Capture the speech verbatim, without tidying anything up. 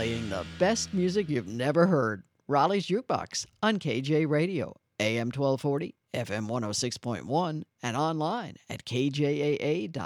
playing the best music you've never heard. Raleigh's Jukebox on K J Radio, A M twelve forty, F M one oh six point one, and online at K J A A dot com.